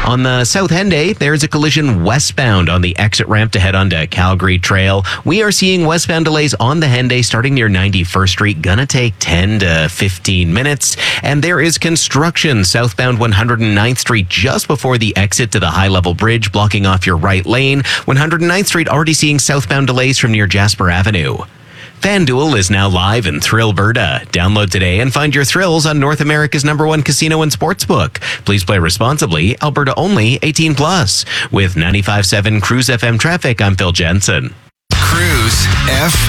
On the South Henday, there's a collision westbound on the exit ramp to head onto Calgary Trail. We are seeing westbound delays on the Henday starting near 91st Street. Gonna take 10 to 15 minutes. And there is construction southbound 109th Street just before the exit to the high-level bridge, blocking off your right lane. 109th Street already seeing southbound delays from near Jasper Avenue. FanDuel is now live in Thrillberta. Download today and find your thrills on North America's #1 casino and sportsbook. Please play responsibly. Alberta only. 18+. With 95.7 Cruise FM traffic, I'm Phil Jensen. Cruise FM.